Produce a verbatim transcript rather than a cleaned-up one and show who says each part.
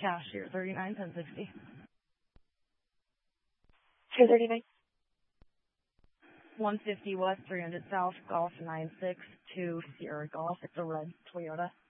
Speaker 1: Cashier thirty-nine, ten sixty.
Speaker 2: two thirty-nine.
Speaker 1: one fifty West, three hundred South, Golf nine six two Sierra Golf. It's a red Toyota.